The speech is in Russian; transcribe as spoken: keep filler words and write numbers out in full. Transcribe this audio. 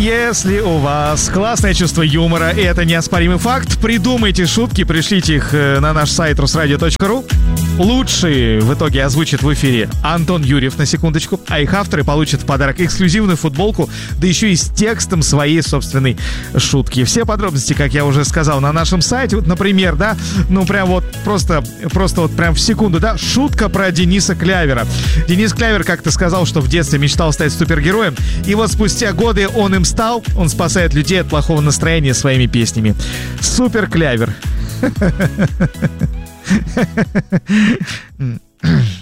Если у вас классное чувство юмора, и это неоспоримый факт, придумайте шутки, пришлите их на наш сайт русрадио точка ру. Лучшие в итоге озвучит в эфире Антон Юрьев, на секундочку, а их авторы получат в подарок эксклюзивную футболку, да еще и с текстом своей собственной шутки. Все подробности, как я уже сказал, на нашем сайте. Вот, например, да, ну прям вот просто, просто вот прям в секунду, да, шутка про Дениса Клявера. Денис Клявер как-то сказал, что в детстве мечтал стать супергероем, и вот спустя годы он им стал, он спасает людей от плохого настроения своими песнями. Супер Клявер.